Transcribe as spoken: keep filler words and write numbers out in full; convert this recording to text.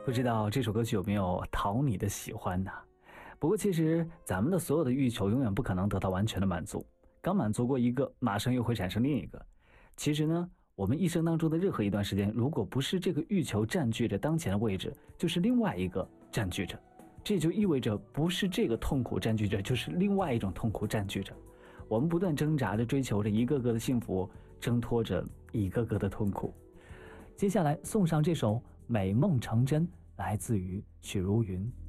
不知道这首歌曲有没有讨你的喜欢呢？不过其实咱们的所有的欲求永远不可能得到完全的满足，刚满足过一个，马上又会产生另一个。其实呢，我们一生当中的任何一段时间，如果不是这个欲求占据着当前的位置，就是另外一个占据着。这就意味着不是这个痛苦占据着，就是另外一种痛苦占据着。我们不断挣扎着追求着一个个的幸福，挣脱着一个个的痛苦。接下来送上这首《美梦成真》，来自于许茹芸。